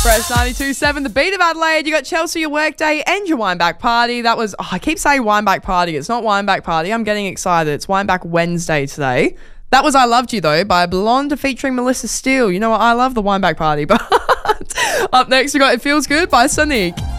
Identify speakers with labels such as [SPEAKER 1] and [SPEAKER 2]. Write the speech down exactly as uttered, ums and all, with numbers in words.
[SPEAKER 1] Fresh ninety-two point seven, the beat of Adelaide. You got Chelsea, your workday, and your wine back party. That was, oh, I keep saying wine back party. It's not wine back party. I'm getting excited. It's wine back Wednesday today. That was I Loved You, though, by Blonde featuring Melissa Steele. You know what? I love the wine back party. But up next, we got It Feels Good by Sonique.